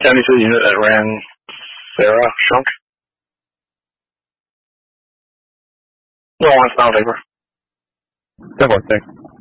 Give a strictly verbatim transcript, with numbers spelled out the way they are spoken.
County to the unit that ran Sarah Shunk. No, it's not paper. Ten one, thanks.